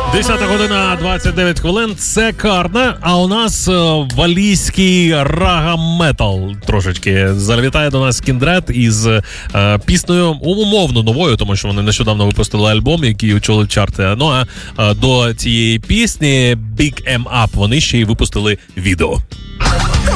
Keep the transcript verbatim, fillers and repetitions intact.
десята година двадцять дев'ять хвилин. Це Карна, а у нас е, валійський рага-метал трошечки. Завітає до нас Кіндред із е, піснею умовно новою, тому що вони нещодавно випустили альбом, який очолив чарти. Ну а е, до цієї пісні Big Em Up вони ще й випустили відео.